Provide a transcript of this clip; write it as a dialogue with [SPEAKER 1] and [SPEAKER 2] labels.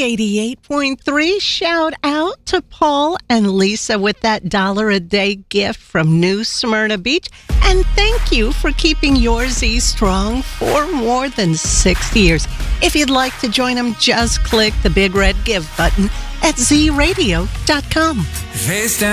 [SPEAKER 1] Z88.3. Shout out to Paul and Lisa with that $1 a day gift from New Smyrna Beach. And thank you for keeping your Z strong for more than 60 years. If you'd like to join them, just click the big red give button at zradio.com.
[SPEAKER 2] Face down.